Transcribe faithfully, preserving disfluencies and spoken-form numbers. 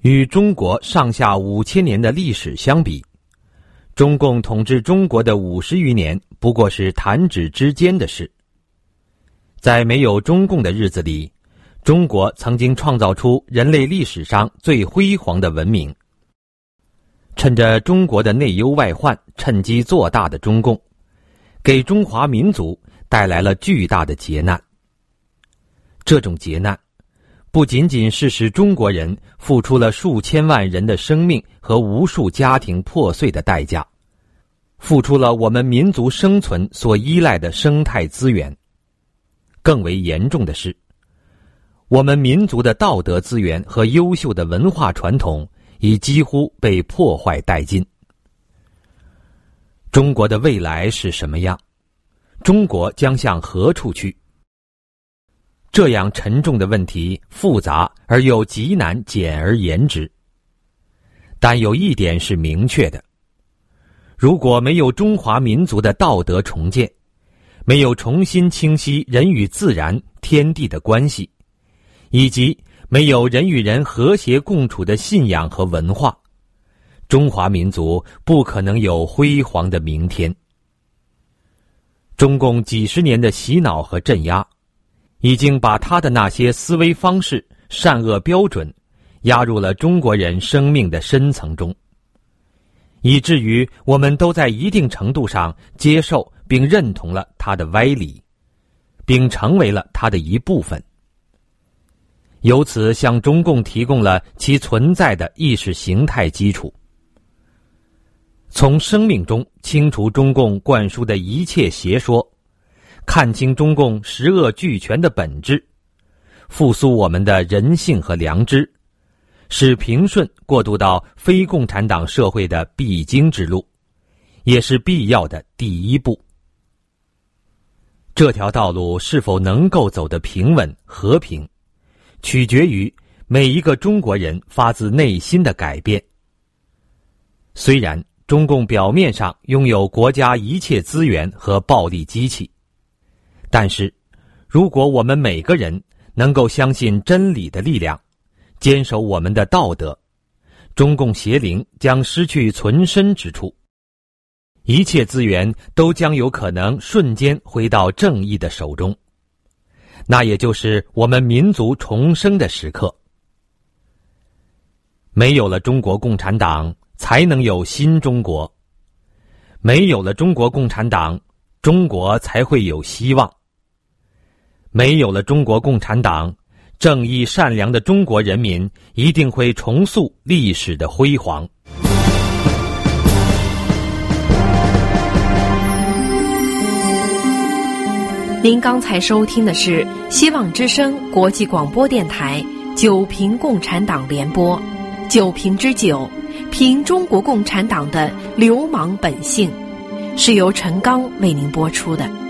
与中国上下五千年的历史相比，中共统治中国的五十余年不过是弹指之间的事。在没有中共的日子里，中国曾经创造出人类历史上最辉煌的文明。趁着中国的内忧外患趁机做大的中共，给中华民族带来了巨大的劫难。这种劫难不仅仅是使中国人付出了数千万人的生命和无数家庭破碎的代价，付出了我们民族生存所依赖的生态资源。更为严重的是，我们民族的道德资源和优秀的文化传统已几乎被破坏殆尽。中国的未来是什么样？中国将向何处去？这样沉重的问题，复杂而又极难简而言之。但有一点是明确的，如果没有中华民族的道德重建，没有重新清晰人与自然、天地的关系，以及没有人与人和谐共处的信仰和文化，中华民族不可能有辉煌的明天。中共几十年的洗脑和镇压，已经把他的那些思维方式、善恶标准压入了中国人生命的深层中，以至于我们都在一定程度上接受并认同了他的歪理，并成为了他的一部分，由此向中共提供了其存在的意识形态基础。从生命中清除中共灌输的一切邪说，看清中共十恶俱全的本质，复苏我们的人性和良知，使平顺过渡到非共产党社会的必经之路，也是必要的第一步。这条道路是否能够走得平稳和平，取决于每一个中国人发自内心的改变。虽然中共表面上拥有国家一切资源和暴力机器，但是如果我们每个人能够相信真理的力量，坚守我们的道德，中共邪灵将失去存身之处，一切资源都将有可能瞬间回到正义的手中，那也就是我们民族重生的时刻。没有了中国共产党，才能有新中国；没有了中国共产党，中国才会有希望；没有了中国共产党，正义善良的中国人民一定会重塑历史的辉煌。 您刚才收听的是希望之声国际广播电台九评共产党联播，九评之九，评中国共产党的流氓本性，是由陈刚为您播出的。